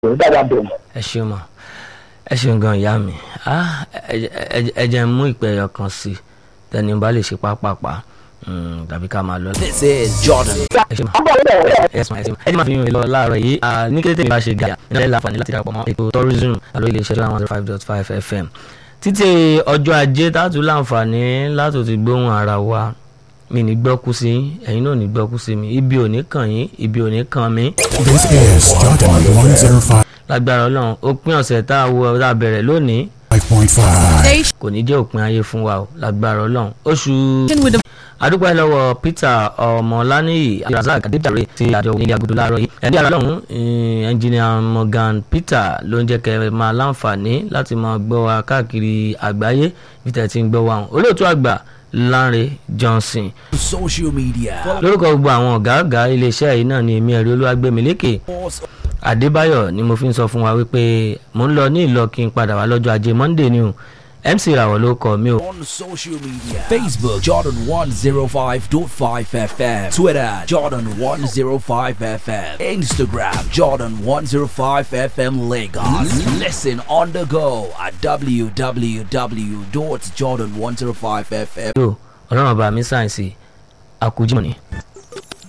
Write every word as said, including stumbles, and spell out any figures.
òun dáadáa bẹ̀rẹ̀. ẹ ṣeun mọ ẹ ṣeun gan ìyá mi ẹ jẹ́ mú ìpè ẹyọ kan sí tẹni bá lè ṣe pápápá tàbí ká máa lọ. This is Jordan. ẹ ṣe máa ẹ ṣe máa ẹ máa fi yín lọ láàárọ̀ yìí ní kété tèmi bá ṣe gàyà ní ọ̀lẹ́ láǹfààní láti darapọ̀ mọ́ ètò tourism àlọ́ iléeṣẹ́ one zero five dot five F M títí ọjọ́ ajé tààtú láǹfààní látò ti gbóhùn ara wa mi ní gbọ́kú sí ẹ̀yin náà ní gbọ́kú sí mi ibi ò ní kàn yín ibi ò ní kàn mí. This is Jordan one zero five. lágbára ọlọ́run òpin ọ̀sẹ̀ tá a wọ tá a bẹ̀rẹ̀ lónìí five point five. kò ní jẹ́ òpin ayé fún wa o lágbára ọlọ́run oṣù adúpẹ́ lọ́wọ́ Peter ọmọláníyì Razak adéjàre ti àjọ onílé agudu láàárọ̀ yìí ẹ̀dí ara lọ́hùn ẹnjìnìà Morgan Peter ló ń jẹ́ kẹ́ máa láǹfààní láti máa gbọ́ wa káàkiri àgbáyé bí tẹ̀ ti ń gbọ́ wa hàn olóòtú àgbà Lanre Johnson. Social media. lórúkọ gbogbo àwọn ọ̀gá ọ̀gá iléeṣẹ́ yìí náà ni èmi ẹ̀rí olúwàgbẹ̀mílékè Adébáyọ̀ ni mo fi ń sọ fún wa wípé mò ń lọ ní ìlọ kí n padà wá lọ́jọ́ ajé Monday ni o M C Rawọ ló kọ mi o. On social media. Facebook Jordan one zero five dot five F M. Twitter Jordan one zero five F M. Instagram Jordan one zero five F M Lagos. Listen on the go at w w w dot jordan one zero five F M. ọlọ́run ọba mi sáyẹ̀nsì àkójúmọ̀ ni.